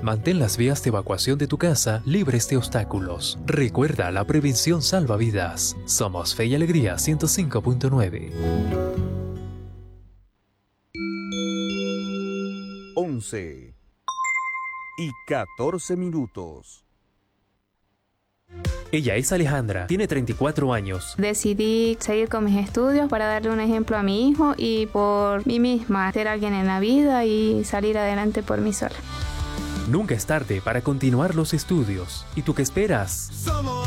Mantén las vías de evacuación de tu casa libres de obstáculos. Recuerda, la prevención salva vidas. Somos Fe y Alegría 105.9. 11:14. Ella es Alejandra, tiene 34 años. Decidí seguir con mis estudios para darle un ejemplo a mi hijo y por mí misma, ser alguien en la vida y salir adelante por mí sola. Nunca es tarde para continuar los estudios. ¿Y tú qué esperas?